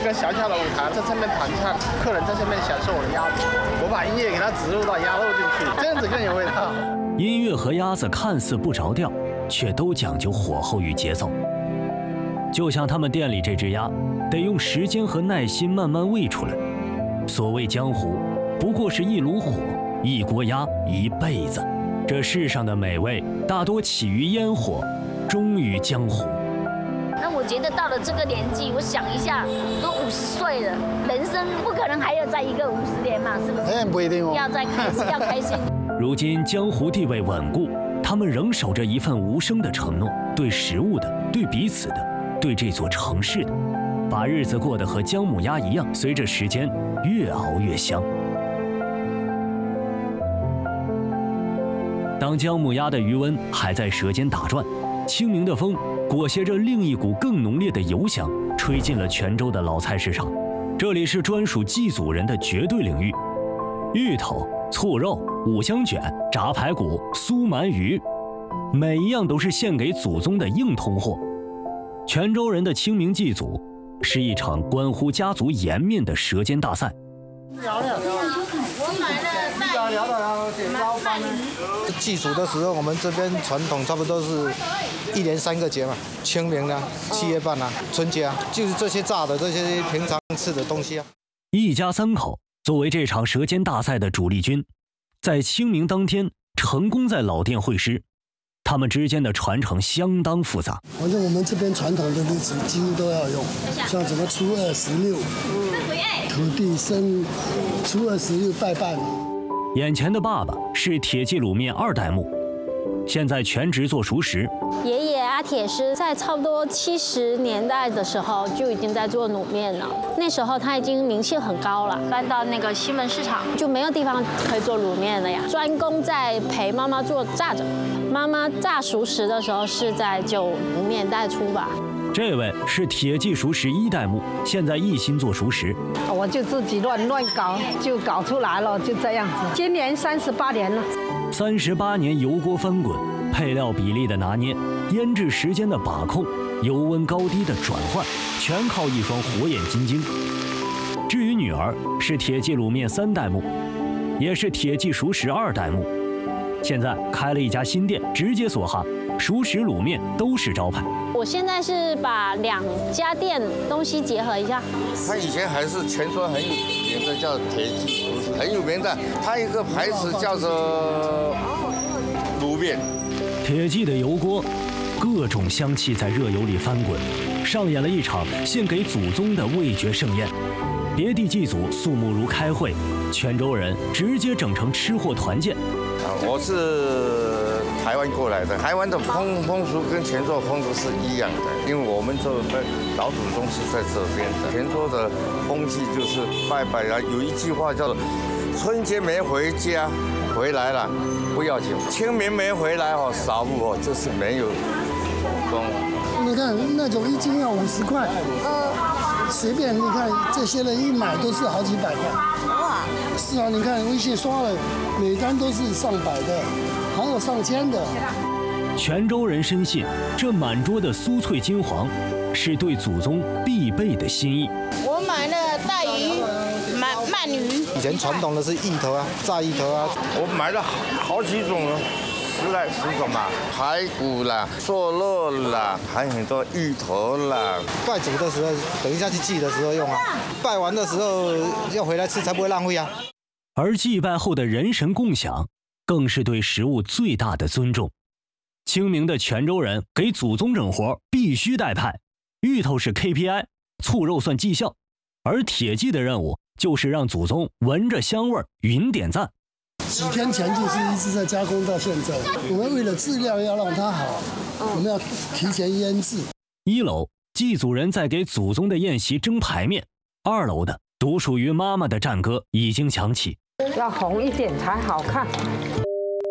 个小小的舞台，在上面弹唱，客人在上面享受我的鸭子，我把音乐给它植入到鸭肉进去，这样子更有味道。 音乐和鸭子看似不着调，却都讲究火候与节奏。就像他们店里这只鸭，得用时间和耐心慢慢喂出来。所谓江湖，不过是一炉火，一锅鸭，一辈子。这世上的美味，大多起于烟火，终于江湖。 那我觉得到了这个年纪，我想一下，都50岁了，人生不可能还要再一个50年嘛，是不是？ 不一定哦。 要再开心，要开心。 如今江湖地位稳固，他们仍守着一份无声的承诺，对食物的，对彼此的，对这座城市的，把日子过得和姜母鸭一样，随着时间越熬越香。当姜母鸭的余温还在舌尖打转，清明的风裹挟着另一股更浓烈的油香，吹进了泉州的老菜市场。这里是专属祭祖人的绝对领域，芋头、醋肉、五香卷、炸排骨、酥鳗鱼，每一样都是献给祖宗的硬通货。泉州人的清明祭祖是一场关乎家族颜面的舌尖大赛。 我买了带鱼。 祭祖的时候，我们这边传统差不多是1年3个节嘛，清明啊、7月半啊、春节啊，就是这些炸的、这些平常吃的东西啊。 一家3口作为这场舌尖大赛的主力军，在清明当天成功在老店会师。他们之间的传承相当复杂， 反正我们这边传统的日子几乎都要用，像什么初2、16，土地生，初2、16拜拜。 眼前的爸爸是铁记卤面2代目，现在全职做熟食。 爷爷阿铁师在差不多70年代的时候就已经在做卤面了，那时候他已经名气很高了，搬到那个西门市场就没有地方可以做卤面了呀，专攻在陪妈妈做炸着。妈妈炸熟食的时候是在90年代初吧。 这位是铁记熟食1代目，现在一心做熟食。 我就自己乱搞，就搞出来了，就这样子。今年38年了。 38年油锅翻滚，配料比例的拿捏，腌制时间的把控，油温高低的转换，全靠一双火眼金睛。至于女儿，是铁记卤面3代目，也是铁记熟食2代目。现在开了一家新店，直接梭哈，熟食卤面都是招牌。 我现在是把2家店东西结合一下。 它以前还是泉州很有名的，叫铁记熟食，很有名的。它一个牌子叫做卤面。 铁记的油锅，各种香气在热油里翻滚，上演了一场献给祖宗的味觉盛宴。别地祭祖肃穆如开会，泉州人直接整成吃货团建。 我是台湾过来的，台湾的风俗跟泉州风俗是一样的，因为我们这老祖宗是在这边的。泉州的风气就是拜拜啊，有一句话叫做“春节没回家，回来了不要紧；清明没回来哦，扫墓哦，就是没有祖宗。” 你看那种1斤要50块，随便你看这些人一买都是好几百块。哇！是啊，你看微信刷了，每单都是上百的，还有上千的。 泉州人深信，这满桌的酥脆金黄，是对祖宗必备的心意。 我买了带鱼、鳗鱼。 以前传统的是芋头啊，炸芋头啊。 我买了好几种10种嘛，排骨啦、瘦肉啦，还有很多芋头啦。 拜祖的时候，等一下去祭的时候用啊，拜完的时候要回来吃才不会浪费啊。 而祭拜后的人神共享，更是对食物最大的尊重。清明的泉州人给祖宗整活必须带派，芋头是 KPI， 醋肉算绩效，而铁记的任务就是让祖宗闻着香味云点赞。 几天前就是一直在加工到现在，我们为了质量要让它好，我们要提前腌制。 1楼祭祖人在给祖宗的宴席蒸排面，2楼的独属于妈妈的战歌已经响起。 要红一点才好看。